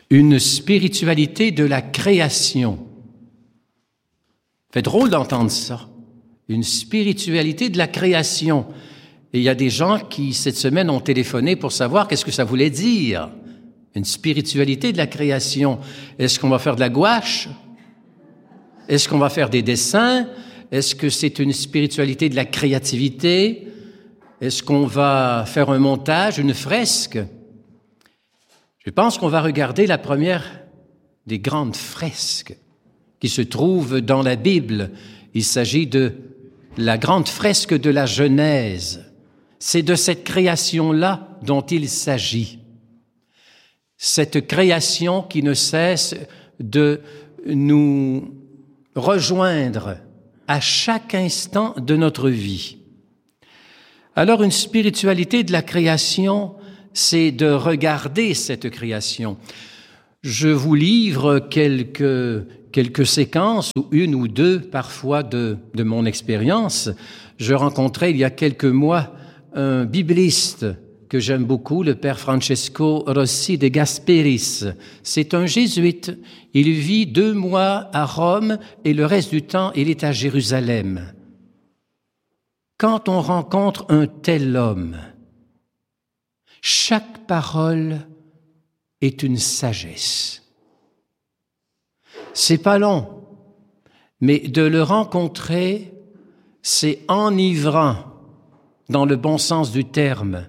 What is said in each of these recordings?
Une spiritualité de la création. C'est drôle d'entendre ça. Une spiritualité de la création. Et il y a des gens qui, cette semaine, ont téléphoné pour savoir qu'est-ce que ça voulait dire. Une spiritualité de la création. Est-ce qu'on va faire de la gouache? Est-ce qu'on va faire des dessins? Est-ce que c'est une spiritualité de la créativité? Est-ce qu'on va faire un montage, une fresque? Je pense qu'on va regarder la première des grandes fresques qui se trouve dans la Bible. Il s'agit de la grande fresque de la Genèse. C'est de cette création-là dont il s'agit. Cette création qui ne cesse de nous rejoindre à chaque instant de notre vie. Alors, une spiritualité de la création, c'est de regarder cette création. Je vous livre quelques séquences, ou une ou deux parfois de mon expérience. Je rencontrais il y a quelques mois un bibliste que j'aime beaucoup, le père Francesco Rossi de Gasperis. C'est un jésuite. Il vit 2 mois à Rome et le reste du temps, il est à Jérusalem. Quand on rencontre un tel homme, chaque parole est une sagesse. C'est pas long, mais de le rencontrer, c'est enivrant dans le bon sens du terme.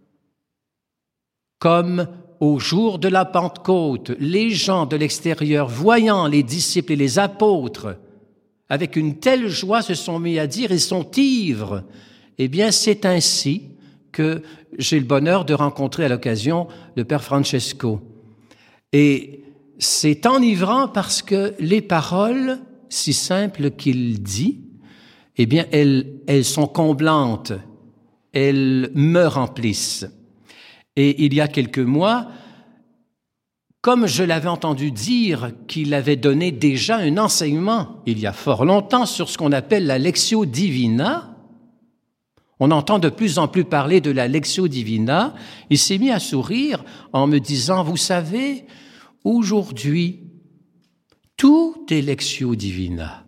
Comme au jour de la Pentecôte, les gens de l'extérieur, voyant les disciples et les apôtres, avec une telle joie se sont mis à dire, ils sont ivres. Eh bien, c'est ainsi que j'ai le bonheur de rencontrer à l'occasion le père Francesco. Et c'est enivrant parce que les paroles, si simples qu'il dit, eh bien, elles sont comblantes, elles me remplissent. Et il y a quelques mois, comme je l'avais entendu dire qu'il avait donné déjà un enseignement, il y a fort longtemps, sur ce qu'on appelle la Lectio Divina, on entend de plus en plus parler de la Lectio Divina, il s'est mis à sourire en me disant, vous savez, aujourd'hui, tout est Lectio Divina.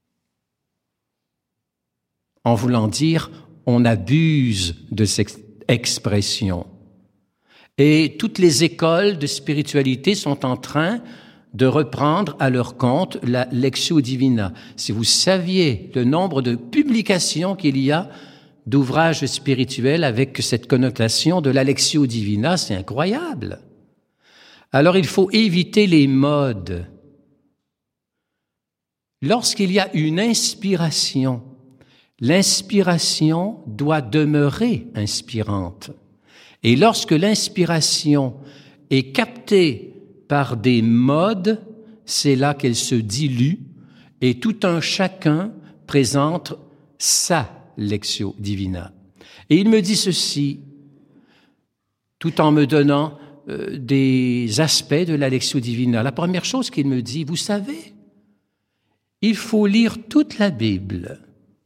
En voulant dire, on abuse de cette expression. Et toutes les écoles de spiritualité sont en train de reprendre à leur compte la Lectio Divina. Si vous saviez le nombre de publications qu'il y a d'ouvrages spirituels avec cette connotation de la Lectio Divina, c'est incroyable. Alors il faut éviter les modes. Lorsqu'il y a une inspiration, l'inspiration doit demeurer inspirante. Et lorsque l'inspiration est captée par des modes, c'est là qu'elle se dilue et tout un chacun présente sa Lectio Divina. Et il me dit ceci, tout en me donnant des aspects de la Lectio Divina. La première chose qu'il me dit, vous savez, il faut lire toute la Bible.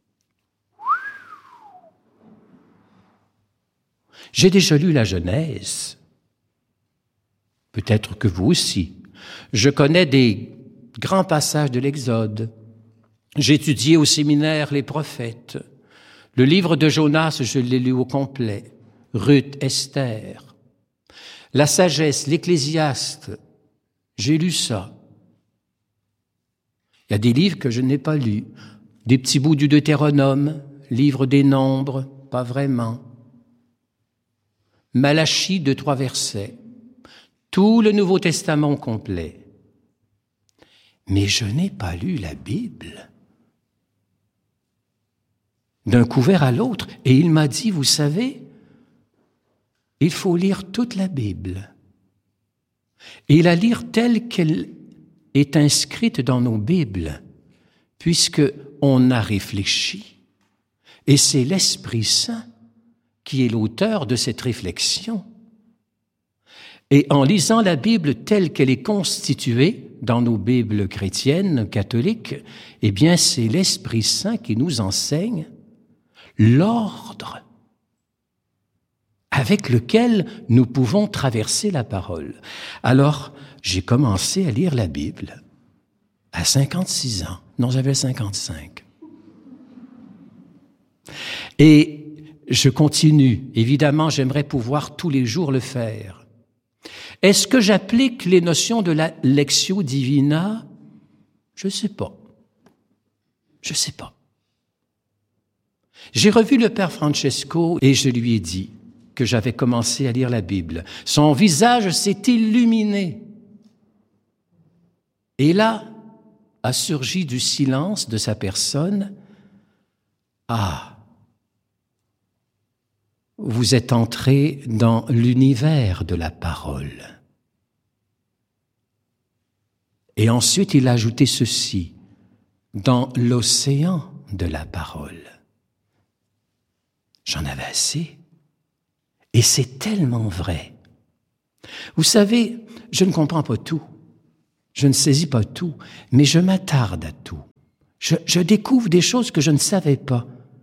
J'ai déjà lu la Genèse. Peut-être que vous aussi. Je connais des grands passages de l'Exode. J'ai étudié au séminaire les prophètes. Le livre de Jonas, je l'ai lu au complet. Ruth, Esther. La sagesse, l'Ecclésiaste. J'ai lu ça. Il y a des livres que je n'ai pas lus. Des petits bouts du Deutéronome, livre des Nombres, pas vraiment. Malachie, 2-3 versets, tout le Nouveau Testament complet. Mais je n'ai pas lu la Bible. D'un couvert à l'autre, et il m'a dit, vous savez, il faut lire toute la Bible. Et la lire telle qu'elle est inscrite dans nos Bibles, puisqu'on a réfléchi. Et c'est l'Esprit Saint qui est l'auteur de cette réflexion. Et en lisant la Bible telle qu'elle est constituée dans nos Bibles chrétiennes, catholiques, eh bien, c'est l'Esprit Saint qui nous enseigne l'ordre avec lequel nous pouvons traverser la parole. Alors, j'ai commencé à lire la Bible à 56 ans. Non, j'avais 55. Et je continue. Évidemment, j'aimerais pouvoir tous les jours le faire. Est-ce que j'applique les notions de la Lectio Divina? Je ne sais pas. Je ne sais pas. J'ai revu le Père Francesco et je lui ai dit que j'avais commencé à lire la Bible. Son visage s'est illuminé. Et là a surgi du silence de sa personne. Ah, vous êtes entré dans l'univers de la parole. Et ensuite, il a ajouté ceci, dans l'océan de la parole. J'en avais assez. Et c'est tellement vrai. Vous savez, je ne comprends pas tout. Je ne saisis pas tout, mais je m'attarde à tout. Je découvre des choses que je ne savais pas.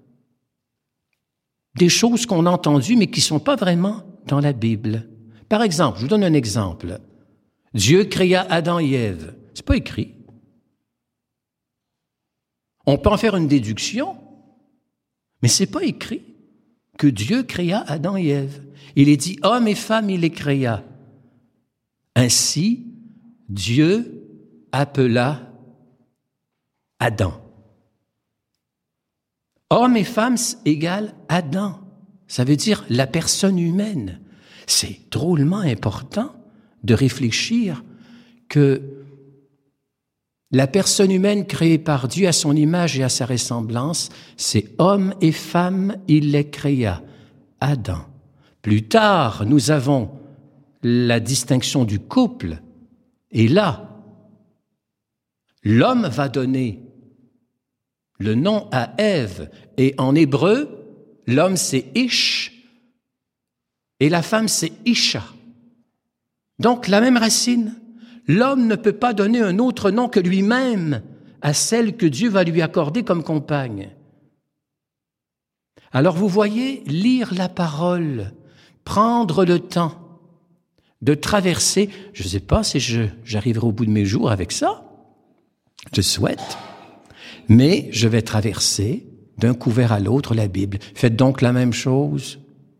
Des choses qu'on a entendues, mais qui ne sont pas vraiment dans la Bible. Par exemple, je vous donne un exemple. Dieu créa Adam et Ève. C'est pas écrit. On peut en faire une déduction, mais c'est pas écrit que Dieu créa Adam et Ève. Il est dit, hommes et femmes, il les créa. Ainsi, Dieu appela Adam. Homme et femme égale Adam. Ça veut dire la personne humaine. C'est drôlement important de réfléchir que la personne humaine créée par Dieu à son image et à sa ressemblance, c'est homme et femme, il les créa. Adam. Plus tard, nous avons la distinction du couple. Et là, l'homme va donner le nom à Ève. Et en hébreu, l'homme c'est Ish et la femme c'est Isha. Donc la même racine. L'homme ne peut pas donner un autre nom que lui-même à celle que Dieu va lui accorder comme compagne. Alors vous voyez, lire la parole, prendre le temps de traverser, je ne sais pas si j'arriverai au bout de mes jours avec ça, je souhaite, mais je vais traverser d'un couvert à l'autre la Bible. Faites donc la même chose.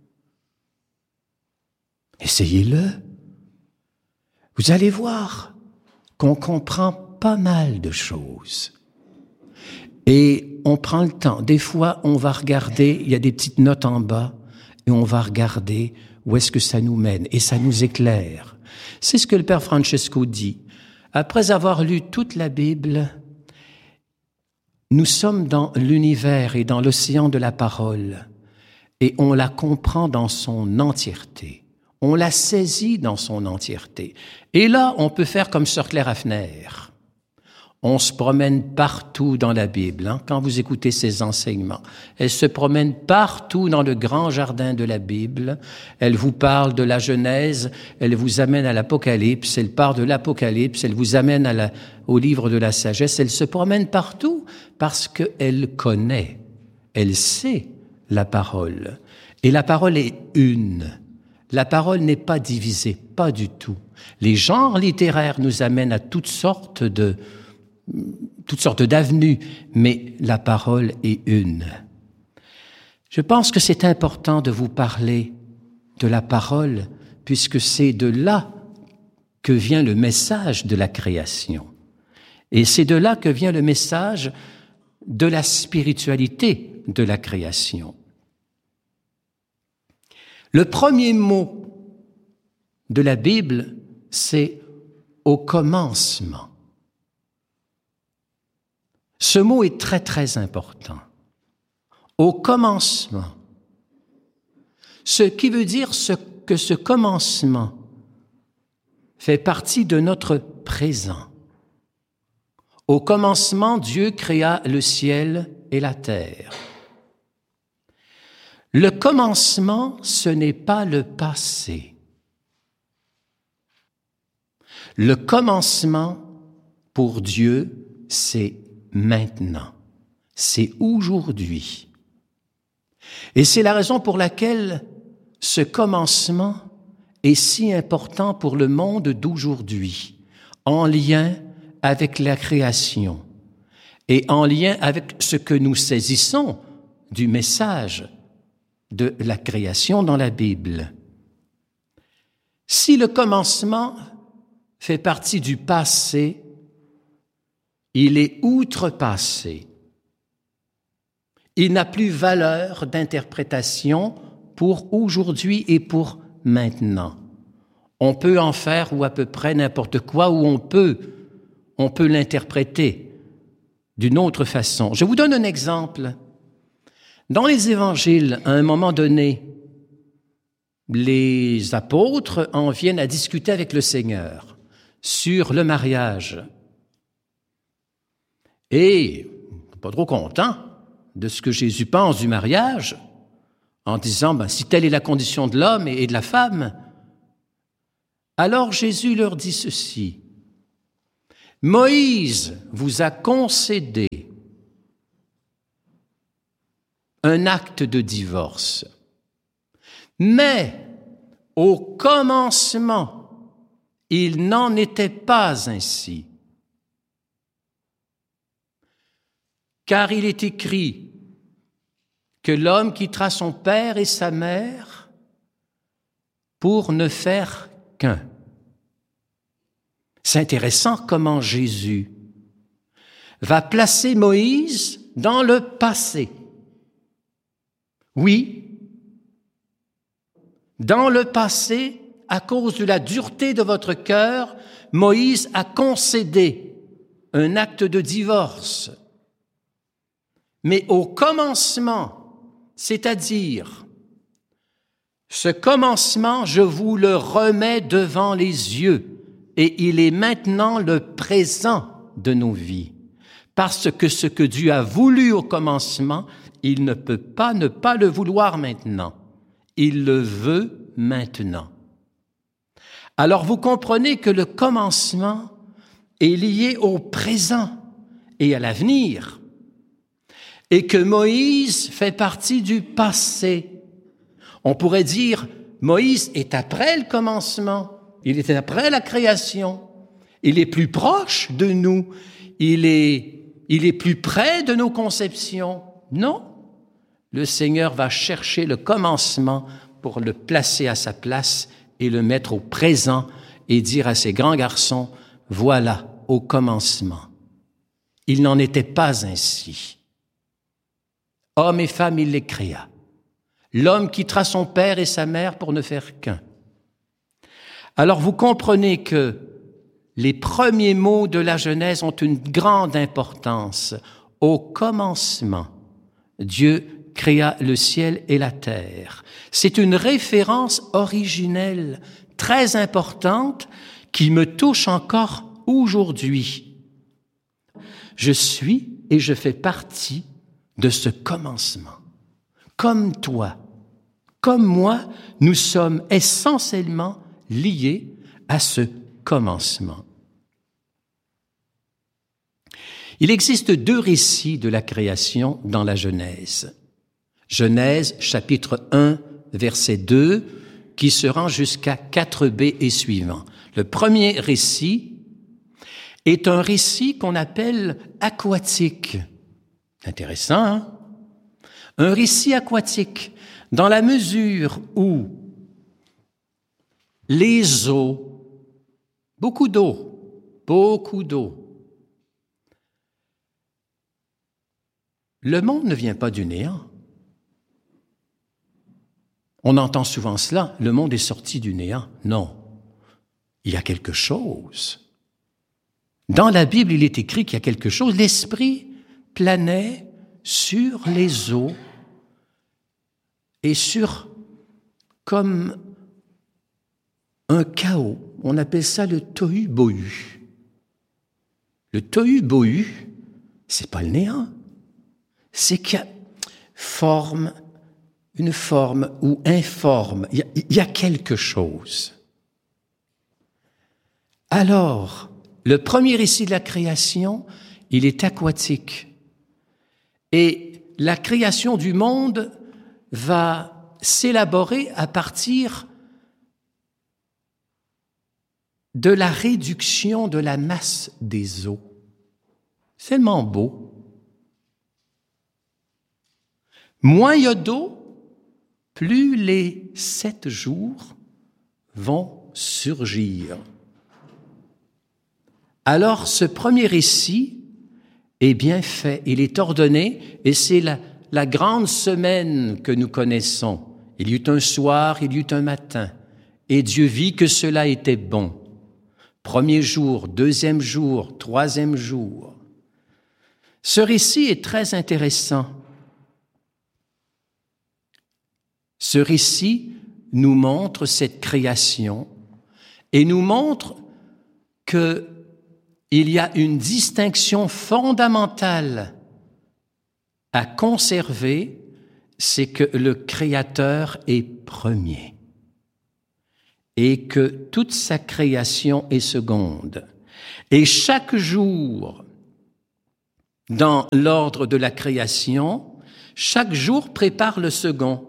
Essayez-le. Vous allez voir qu'on comprend pas mal de choses. Et on prend le temps. Des fois, on va regarder, il y a des petites notes en bas, et on va regarder où est-ce que ça nous mène, et ça nous éclaire. C'est ce que le Père Francesco dit. Après avoir lu toute la Bible, nous sommes dans l'univers et dans l'océan de la parole, et on la comprend dans son entièreté. On la saisit dans son entièreté. Et là, on peut faire comme Sœur Claire Hafner. On se promène partout dans la Bible, hein, quand vous écoutez ses enseignements. Elle se promène partout dans le grand jardin de la Bible. Elle vous parle de la Genèse, elle vous amène à l'Apocalypse, elle part de l'Apocalypse, elle vous amène au livre de la sagesse. Elle se promène partout parce qu'elle connaît, elle sait la parole. Et la parole est une. La parole n'est pas divisée, pas du tout. Les genres littéraires nous amènent à toutes sortes d'avenues, mais la parole est une. Je pense que c'est important de vous parler de la parole, puisque c'est de là que vient le message de la création. Et c'est de là que vient le message de la spiritualité de la création. Le premier mot de la Bible, c'est « au commencement ». Ce mot est très, très important. Au commencement. Ce qui veut dire que ce commencement fait partie de notre présent. Au commencement, Dieu créa le ciel et la terre. Le commencement, ce n'est pas le passé. Le commencement, pour Dieu, c'est maintenant. C'est aujourd'hui. Et c'est la raison pour laquelle ce commencement est si important pour le monde d'aujourd'hui, en lien avec la création et en lien avec ce que nous saisissons du message de la création dans la Bible. Si le commencement fait partie du passé, il est outrepassé. Il n'a plus valeur d'interprétation pour aujourd'hui et pour maintenant. On peut en faire ou à peu près n'importe quoi, ou on peut l'interpréter d'une autre façon. Je vous donne un exemple. Dans les évangiles, à un moment donné, les apôtres en viennent à discuter avec le Seigneur sur le mariage. Et, pas trop content de ce que Jésus pense du mariage, en disant, si telle est la condition de l'homme et de la femme, alors Jésus leur dit ceci: Moïse vous a concédé un acte de divorce, mais au commencement, il n'en était pas ainsi. Car il est écrit que l'homme quittera son père et sa mère pour ne faire qu'un. C'est intéressant comment Jésus va placer Moïse dans le passé. Oui, dans le passé, à cause de la dureté de votre cœur, Moïse a concédé un acte de divorce. Mais au commencement, c'est-à-dire, ce commencement, je vous le remets devant les yeux, et il est maintenant le présent de nos vies. Parce que ce que Dieu a voulu au commencement, il ne peut pas ne pas le vouloir maintenant. Il le veut maintenant. Alors vous comprenez que le commencement est lié au présent et à l'avenir, et que Moïse fait partie du passé. On pourrait dire, Moïse est après le commencement, il est après la création, il est plus proche de nous, il est plus près de nos conceptions. Non, le Seigneur va chercher le commencement pour le placer à sa place et le mettre au présent et dire à ses grands garçons, voilà, au commencement. Il n'en était pas ainsi. Hommes et femmes, il les créa. L'homme quittera son père et sa mère pour ne faire qu'un. Alors vous comprenez que les premiers mots de la Genèse ont une grande importance. Au commencement, Dieu créa le ciel et la terre. C'est une référence originelle très importante qui me touche encore aujourd'hui. Je suis et je fais partie de ce commencement. Comme toi, comme moi, nous sommes essentiellement liés à ce commencement. Il existe 2 récits de la création dans la Genèse. Genèse, chapitre 1, verset 2, qui se rend jusqu'à 4b et suivants. Le premier récit est un récit qu'on appelle aquatique. Intéressant, hein? Un récit aquatique, dans la mesure où les eaux, beaucoup d'eau, le monde ne vient pas du néant. On entend souvent cela, le monde est sorti du néant. Non, il y a quelque chose. Dans la Bible, il est écrit qu'il y a quelque chose. L'Esprit planait sur les eaux et sur comme un chaos. On appelle ça le tohu-bohu. Le tohu-bohu, c'est pas le néant. C'est qu'il y a une forme ou informe. Il y a quelque chose. Alors, le premier récit de la création, il est aquatique. Et la création du monde va s'élaborer à partir de la réduction de la masse des eaux. C'est tellement beau. Moins il y a d'eau, plus les 7 jours vont surgir. Alors, ce premier récit est bien fait, il est ordonné, et c'est la grande semaine que nous connaissons. Il y eut un soir, il y eut un matin, et Dieu vit que cela était bon. Premier jour, deuxième jour, troisième jour. Ce récit est très intéressant. Ce récit nous montre cette création et nous montre qu'il y a une distinction fondamentale à conserver, c'est que le Créateur est premier et que toute sa création est seconde. Et chaque jour, dans l'ordre de la création, chaque jour prépare le second.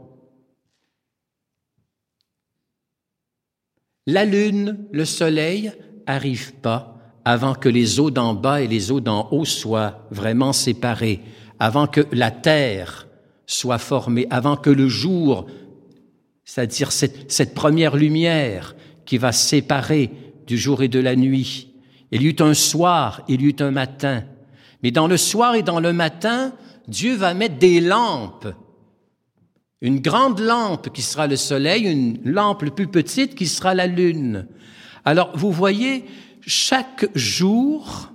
La lune, le soleil n'arrivent pas avant que les eaux d'en bas et les eaux d'en haut soient vraiment séparées, avant que la terre soit formée, avant que le jour, c'est-à-dire cette première lumière qui va séparer du jour et de la nuit. Il y eut un soir, il y eut un matin. Mais dans le soir et dans le matin, Dieu va mettre des lampes. Une grande lampe qui sera le soleil, une lampe plus petite qui sera la lune. Alors, vous voyez, chaque jour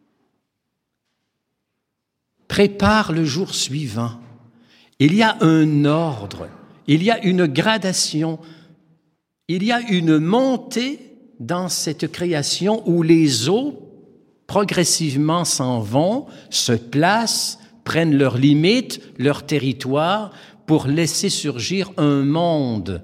prépare le jour suivant. Il y a un ordre, il y a une gradation, il y a une montée dans cette création où les eaux progressivement s'en vont, se placent, prennent leurs limites, leur territoire, pour laisser surgir un monde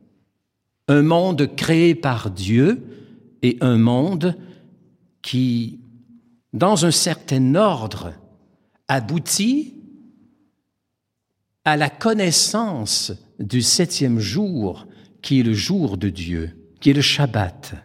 créé par Dieu et un monde qui, dans un certain ordre, aboutit à la connaissance du 7e jour, qui est le jour de Dieu, qui est le Shabbat.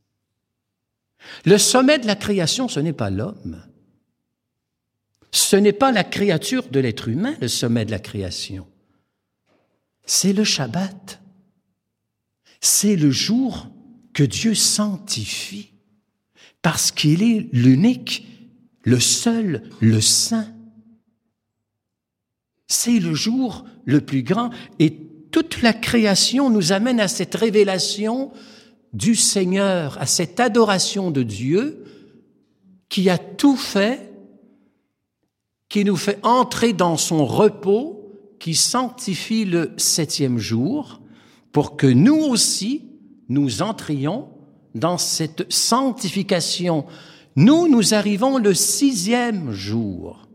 Le sommet de la création, ce n'est pas l'homme. Ce n'est pas la créature de l'être humain, le sommet de la création. C'est le Shabbat. C'est le jour que Dieu sanctifie parce qu'il est l'unique, le seul, le saint. C'est le jour le plus grand et toute la création nous amène à cette révélation du Seigneur, à cette adoration de Dieu qui a tout fait, qui nous fait entrer dans son repos, qui sanctifie le 7e jour, pour que nous aussi, nous entrions dans cette sanctification. Nous arrivons le 6e jour.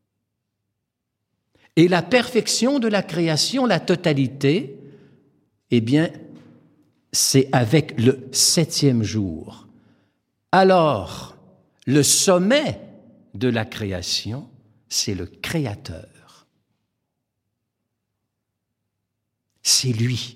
Et la perfection de la création, la totalité, eh bien, c'est avec le 7e jour. Alors, le sommet de la création, c'est le Créateur. C'est lui.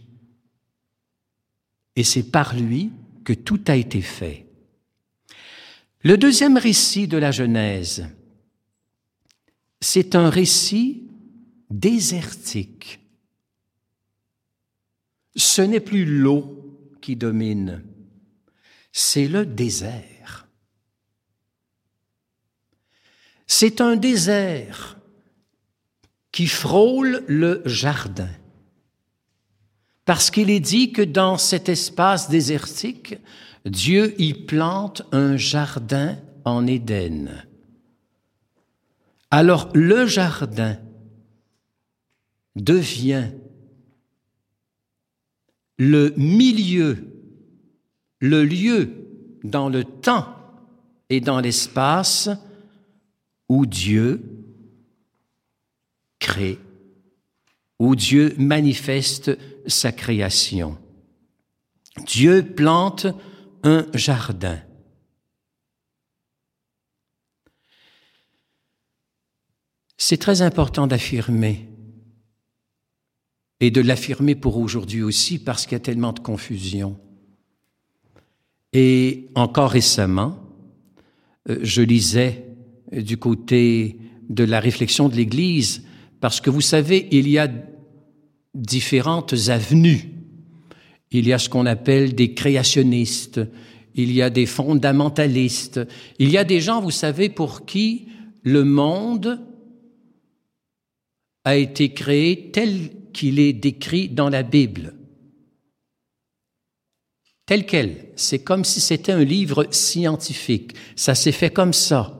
Et c'est par lui que tout a été fait. Le deuxième récit de la Genèse, c'est un récit désertique. Ce n'est plus l'eau qui domine, c'est le désert. C'est un désert qui frôle le jardin. Parce qu'il est dit que dans cet espace désertique, Dieu y plante un jardin en Éden. Alors le jardin devient le milieu, le lieu dans le temps et dans l'espace où Dieu crée, où Dieu manifeste sa création. Dieu plante un jardin. C'est très important d'affirmer et de l'affirmer pour aujourd'hui aussi parce qu'il y a tellement de confusion. Et encore récemment, je lisais du côté de la réflexion de l'Église, parce que vous savez, il y a différentes avenues. Il y a ce qu'on appelle des créationnistes, il y a des fondamentalistes, il y a des gens, vous savez, pour qui le monde a été créé tel qu'il est décrit dans la Bible. Tel quel. C'est comme si c'était un livre scientifique. Ça s'est fait comme ça.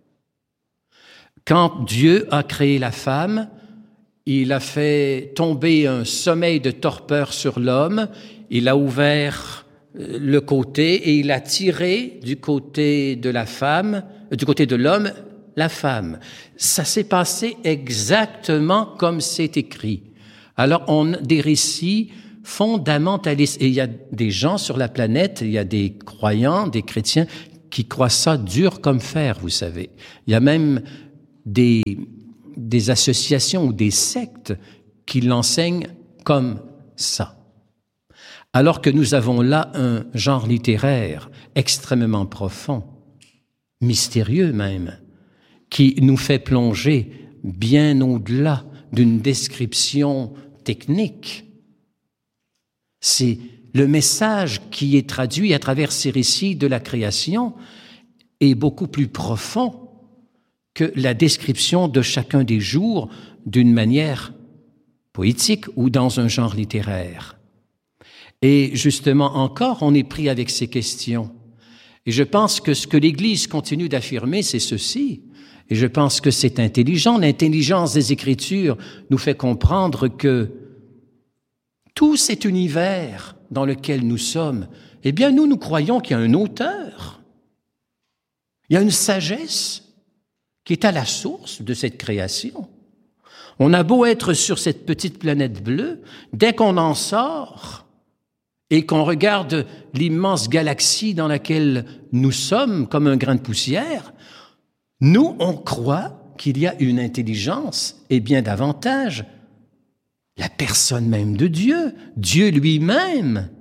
Quand Dieu a créé la femme, il a fait tomber un sommeil de torpeur sur l'homme, il a ouvert le côté et il a tiré du côté de la femme, du côté de l'homme, la femme. Ça s'est passé exactement comme c'est écrit. Alors, on a des récits fondamentalistes. Et il y a des gens sur la planète, il y a des croyants, des chrétiens, qui croient ça dur comme fer, vous savez. Il y a même des associations ou des sectes qui l'enseignent comme ça. Alors que nous avons là un genre littéraire extrêmement profond, mystérieux même, qui nous fait plonger bien au-delà d'une description technique. C'est le message qui est traduit à travers ces récits de la création est beaucoup plus profond que la description de chacun des jours d'une manière poétique ou dans un genre littéraire. Et justement encore, on est pris avec ces questions. Et je pense que ce que l'Église continue d'affirmer, c'est ceci. Et je pense que c'est intelligent. L'intelligence des Écritures nous fait comprendre que tout cet univers dans lequel nous sommes, eh bien, nous croyons qu'il y a un auteur. Il y a une sagesse qui est à la source de cette création. On a beau être sur cette petite planète bleue, dès qu'on en sort et qu'on regarde l'immense galaxie dans laquelle nous sommes comme un grain de poussière, nous, on croit qu'il y a une intelligence et bien davantage la personne même de Dieu, Dieu lui-même.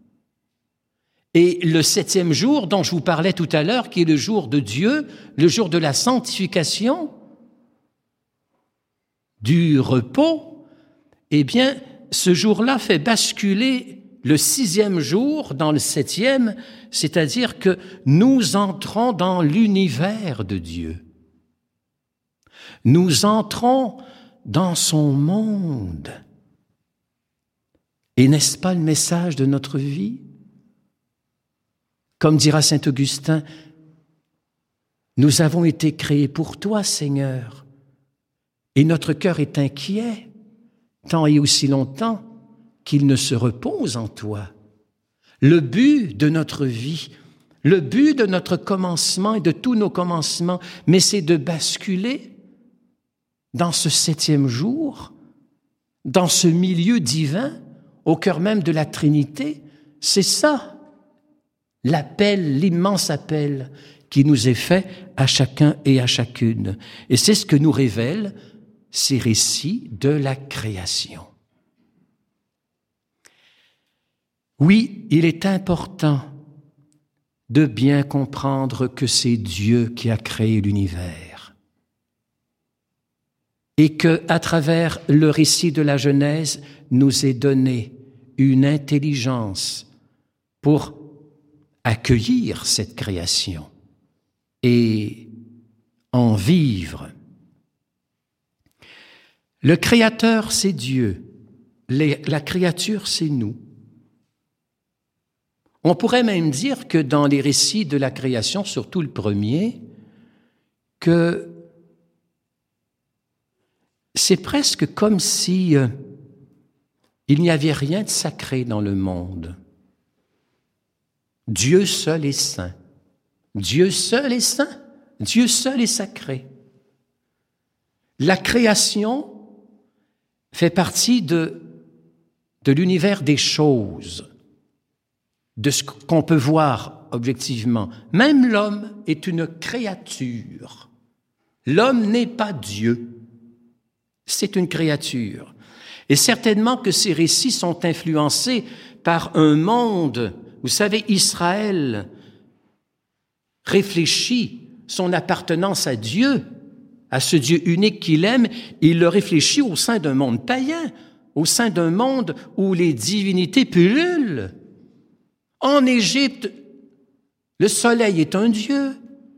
Et le 7e jour dont je vous parlais tout à l'heure, qui est le jour de Dieu, le jour de la sanctification, du repos, eh bien, ce jour-là fait basculer le 6e jour dans le 7e, c'est-à-dire que nous entrons dans l'univers de Dieu. Nous entrons dans son monde. Et n'est-ce pas le message de notre vie? Comme dira saint Augustin, nous avons été créés pour toi, Seigneur, et notre cœur est inquiet, tant et aussi longtemps qu'il ne se repose en toi. Le but de notre vie, le but de notre commencement et de tous nos commencements, mais c'est de basculer dans ce 7e jour, dans ce milieu divin, au cœur même de la Trinité. C'est ça, l'appel, l'immense appel qui nous est fait à chacun et à chacune. Et c'est ce que nous révèlent ces récits de la création. Oui, il est important de bien comprendre que c'est Dieu qui a créé l'univers et que, à travers le récit de la Genèse, nous est donné une intelligence pour accueillir cette création et en vivre. Le Créateur, c'est Dieu. La créature, c'est nous. On pourrait même dire que dans les récits de la création, surtout le premier, que c'est presque comme si il n'y avait rien de sacré dans le monde. Dieu seul est saint. Dieu seul est saint. Dieu seul est sacré. La création fait partie de l'univers des choses, de ce qu'on peut voir objectivement. Même l'homme est une créature. L'homme n'est pas Dieu. C'est une créature. Et certainement que ces récits sont influencés par un monde, vous savez, Israël réfléchit son appartenance à Dieu, à ce Dieu unique qu'il aime, il le réfléchit au sein d'un monde païen, au sein d'un monde où les divinités pullulent. En Égypte, le soleil est un dieu.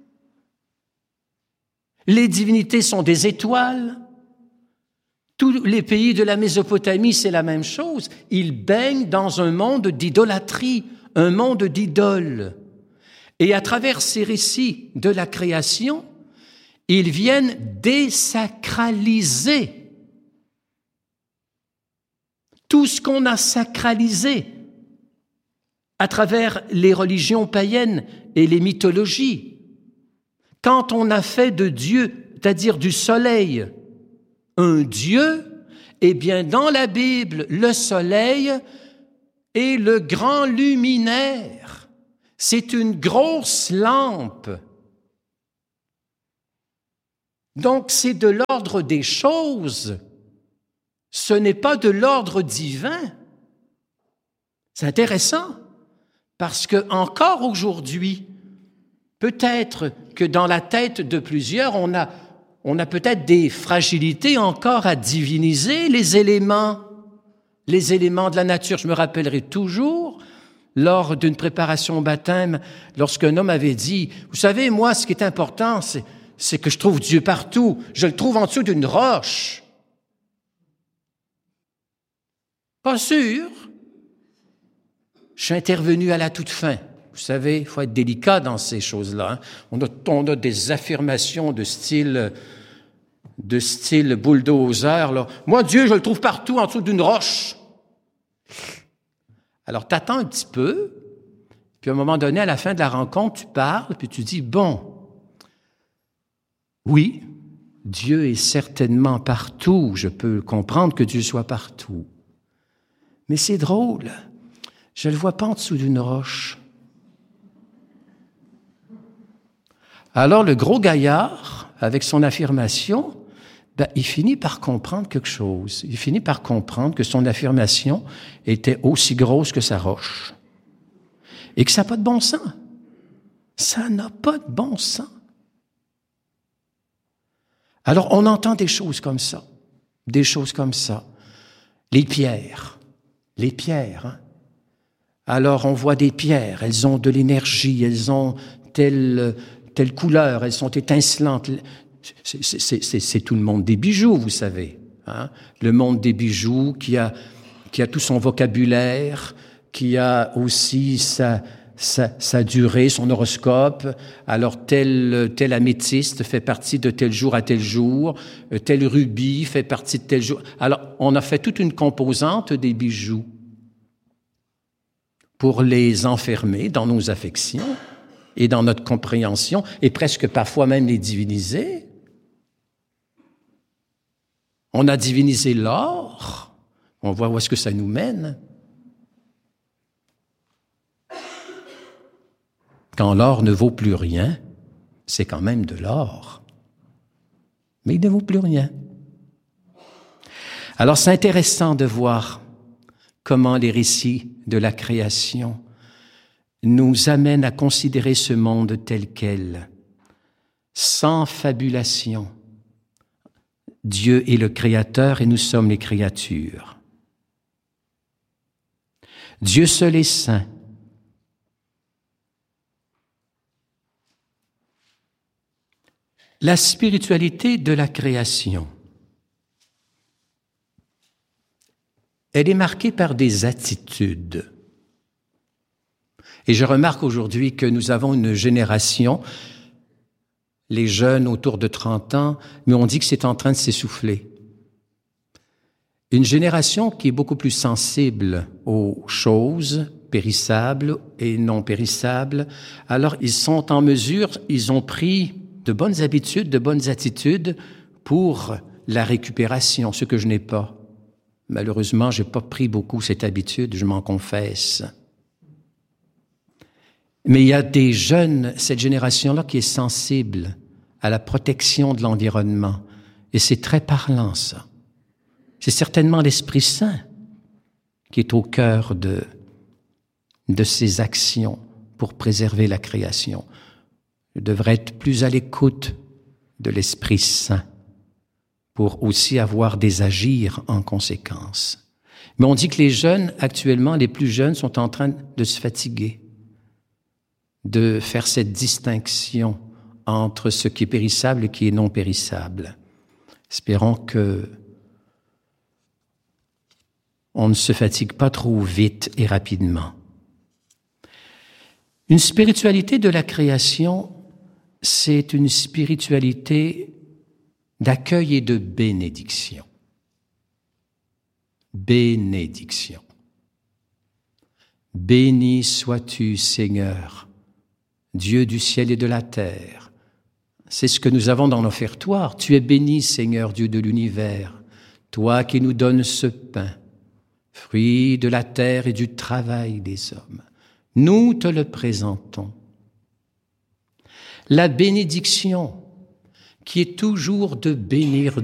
Les divinités sont des étoiles. Tous les pays de la Mésopotamie, c'est la même chose. Ils baignent dans un monde d'idolâtrie, un monde d'idoles. Et à travers ces récits de la création, ils viennent désacraliser tout ce qu'on a sacralisé à travers les religions païennes et les mythologies. Quand on a fait de Dieu, c'est-à-dire du soleil, un Dieu, eh bien, dans la Bible, le soleil est le grand luminaire. C'est une grosse lampe. Donc, c'est de l'ordre des choses. Ce n'est pas de l'ordre divin. C'est intéressant, parce que encore aujourd'hui, peut-être que dans la tête de plusieurs, on a peut-être des fragilités encore à diviniser les éléments de la nature. Je me rappellerai toujours, lors d'une préparation au baptême, lorsqu'un homme avait dit, « Vous savez, moi, ce qui est important, c'est que je trouve Dieu partout. Je le trouve en dessous d'une roche. » Pas sûr. Je suis intervenu à la toute fin. Vous savez, il faut être délicat dans ces choses-là. On a des affirmations de style bulldozer. Là. Moi, Dieu, je le trouve partout en dessous d'une roche. Alors, t'attends un petit peu, puis à un moment donné, à la fin de la rencontre, tu parles, puis tu dis, bon, oui, Dieu est certainement partout. Je peux comprendre que Dieu soit partout. Mais c'est drôle, je ne le vois pas en dessous d'une roche. Alors, le gros gaillard, avec son affirmation, il finit par comprendre quelque chose. Il finit par comprendre que son affirmation était aussi grosse que sa roche. Et que ça n'a pas de bon sens. Ça n'a pas de bon sens. Alors, on entend des choses comme ça. Des choses comme ça. Les pierres. Hein? Alors, on voit des pierres. Elles ont de l'énergie. Elles ont telle couleur. Elles sont étincelantes. C'est tout le monde des bijoux, vous savez. Hein? Le monde des bijoux qui a tout son vocabulaire, qui a aussi sa durée, son horoscope. Alors, tel améthyste fait partie de tel jour à tel jour. Tel rubis fait partie de tel jour. Alors, on a fait toute une composante des bijoux pour les enfermer dans nos affections et dans notre compréhension, et presque parfois même les diviniser. On a divinisé l'or. On voit où est-ce que ça nous mène. Quand l'or ne vaut plus rien, c'est quand même de l'or. Mais il ne vaut plus rien. Alors, c'est intéressant de voir comment les récits de la création nous amènent à considérer ce monde tel quel, sans fabulation. Dieu est le Créateur et nous sommes les créatures. Dieu seul est saint. La spiritualité de la création, elle est marquée par des attitudes. Et je remarque aujourd'hui que nous avons une génération, les jeunes autour de 30 ans, mais on dit que c'est en train de s'essouffler. Une génération qui est beaucoup plus sensible aux choses périssables et non périssables. Alors, ils sont en mesure, ils ont pris de bonnes habitudes, de bonnes attitudes pour la récupération, ce que je n'ai pas. Malheureusement, je n'ai pas pris beaucoup cette habitude, je m'en confesse. Mais il y a des jeunes, cette génération-là, qui est sensible à la protection de l'environnement. Et c'est très parlant, ça. C'est certainement l'Esprit Saint qui est au cœur de ces actions pour préserver la création. Je devrais être plus à l'écoute de l'Esprit Saint pour aussi avoir des agirs en conséquence. Mais on dit que les jeunes, actuellement, les plus jeunes, sont en train de se fatiguer, de faire cette distinction entre ce qui est périssable et qui est non périssable. Espérons que on ne se fatigue pas trop vite et rapidement. Une spiritualité de la création, c'est une spiritualité d'accueil et de bénédiction. Bénédiction. Béni sois-tu, Seigneur, Dieu du ciel et de la terre. C'est ce que nous avons dans l'offertoire. Tu es béni, Seigneur, Dieu de l'univers, toi qui nous donnes ce pain, fruit de la terre et du travail des hommes. Nous te le présentons. La bénédiction qui est toujours de bénir